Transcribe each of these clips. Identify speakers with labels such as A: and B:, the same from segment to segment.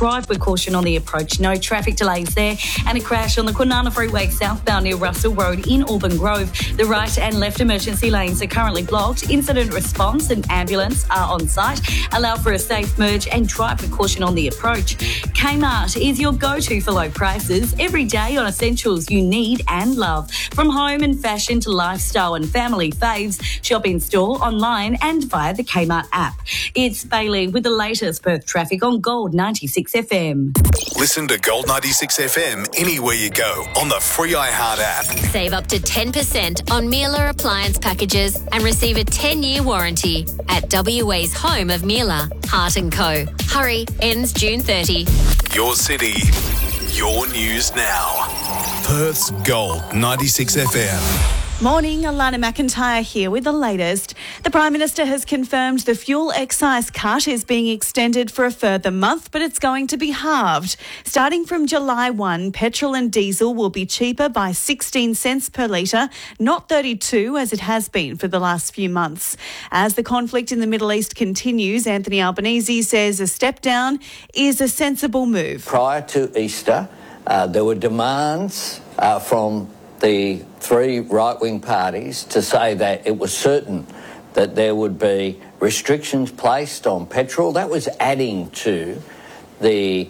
A: drive with caution on the approach. No traffic delays there. And a crash on the Kwinana Freeway southbound near Russell Road in Auburn Grove. The right and left emergency lanes are currently blocked. Incident response and ambulance are on site. Allow for a safe merge and drive with caution on the approach. Kmart is your go-to for low prices every day on essentials you need and love. From home and fashion to lifestyle and family faves, shop in store, online and via the Kmart app. It's Bailey with the latest Perth traffic on Gold 96 FM.
B: Listen to Gold 96 FM anywhere you go on the free iHeart app.
C: Save up to 10% on Miele appliance packages and receive a 10-year warranty at WA's home of Miele, Hart & Co. Hurry, ends June 30.
B: Your city, your news now. Perth's Gold 96 FM.
D: Morning, Alana McIntyre here with the latest. The Prime Minister has confirmed the fuel excise cut is being extended for a further month, but it's going to be halved. Starting from July 1, petrol and diesel will be cheaper by 16 cents per litre, not 32 as it has been for the last few months. As the conflict in the Middle East continues, Anthony Albanese says a step down is a sensible move.
E: Prior to Easter, there were demands from the three right-wing parties to say that it was certain that there would be restrictions placed on petrol. That was adding to the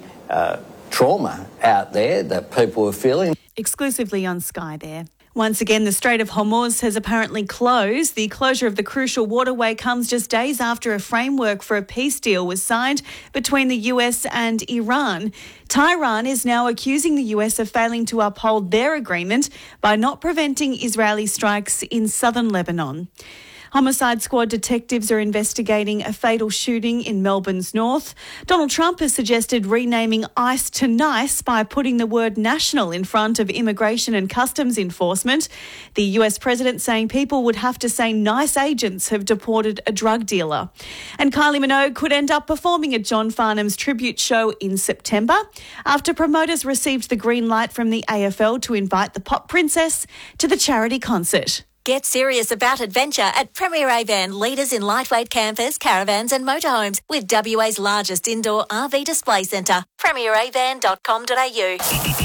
E: trauma out there that people were feeling.
D: Exclusively on Sky there. Once again, the Strait of Hormuz has apparently closed. The closure of the crucial waterway comes just days after a framework for a peace deal was signed between the US and Iran. Tehran is now accusing the US of failing to uphold their agreement by not preventing Israeli strikes in southern Lebanon. Homicide Squad detectives are investigating a fatal shooting in Melbourne's north. Donald Trump has suggested renaming ICE to NICE by putting the word national in front of immigration and customs enforcement. The US president saying people would have to say nice agents have deported a drug dealer. And Kylie Minogue could end up performing at John Farnham's tribute show in September after promoters received the green light from the AFL to invite the pop princess to the charity concert.
F: Get serious about adventure at Premier Avan, leaders in lightweight campers, caravans and motorhomes with WA's largest indoor RV display centre. premieravan.com.au.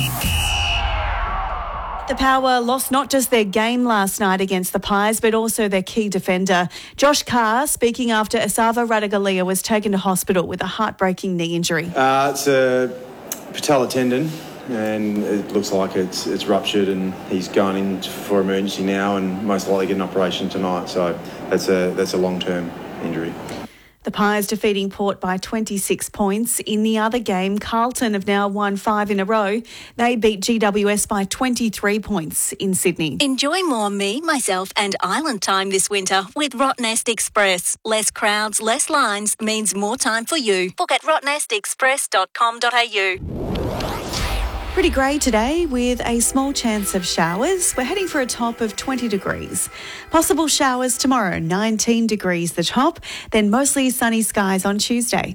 D: The Power lost not just their game last night against the Pies, but also their key defender. Josh Carr, speaking after Esava Radaglia was taken to hospital with a heartbreaking knee injury.
G: It's a patella tendon, and it looks like it's ruptured, and he's going in for emergency now and most likely get an operation tonight. So that's a long-term injury.
D: The Pies defeating Port by 26 points. In the other game, Carlton have now won 5 in a row. They beat GWS by 23 points in Sydney.
F: Enjoy more me, myself and island time this winter with Rottnest Express. Less crowds, less lines means more time for you. Book at rottnestexpress.com.au.
D: Pretty grey today with a small chance of showers. We're heading for a top of 20 degrees. Possible showers tomorrow, 19 degrees the top, then mostly sunny skies on Tuesday.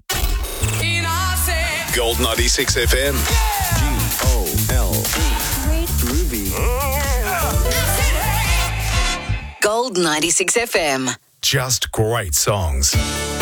B: Gold 96 FM. G-O-L-D. Groovy.
C: Gold 96 FM.
B: Just great songs.